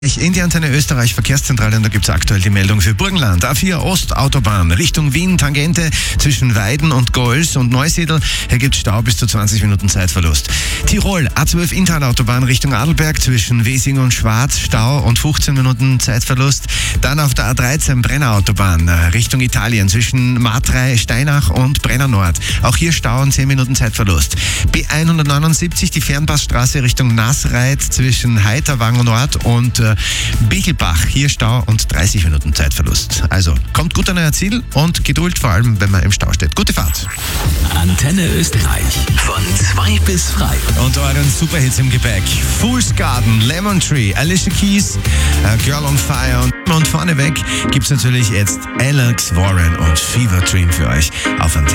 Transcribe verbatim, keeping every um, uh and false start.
In die Antenne Österreich Verkehrszentrale und da gibt es aktuell die Meldung für Burgenland. A vier Ostautobahn Richtung Wien, Tangente zwischen Weiden und Gols und Neusiedl. Hier gibt es Stau bis zu zwanzig Minuten Zeitverlust. Tirol A zwölf Intalautobahn Richtung Adelberg zwischen Wesing und Schwarz, Stau und fünfzehn Minuten Zeitverlust. Dann auf der A dreizehn Brennerautobahn Richtung Italien zwischen Matrei, Steinach und Brenner Nord. Auch hier Stau und zehn Minuten Zeitverlust. B hundertneunundsiebzig die Fernpassstraße Richtung Nassreit zwischen Heiterwang Nord und äh, Bichelbach, hier Stau und dreißig Minuten Zeitverlust. Also kommt gut an euer Ziel und Geduld, vor allem wenn man im Stau steht. Gute Fahrt. Antenne Österreich von zwei bis frei. Und euren Superhits im Gepäck. Fool's Garden, Lemon Tree, Alicia Keys, uh, Girl on Fire und, und vorneweg gibt's natürlich jetzt Alex Warren und Fever Dream für euch auf Antenne.